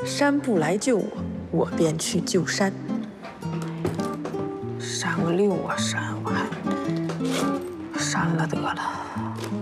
山不来救我，我便去救山。删个6啊，删我还删了得了。